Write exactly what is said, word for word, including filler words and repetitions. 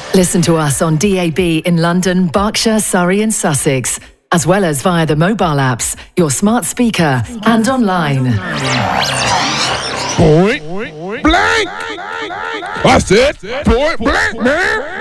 Listen to us on D A B in London, Berkshire, Surrey and Sussex, as well as via the mobile apps, your smart speaker and online. Point blank! I said point blank, man!